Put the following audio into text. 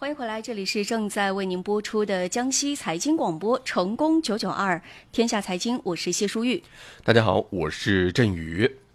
欢迎回来，这里是正在为您播出的江西财经广播成功992天下财经，我是谢淑玉。 大家好，我是振宇。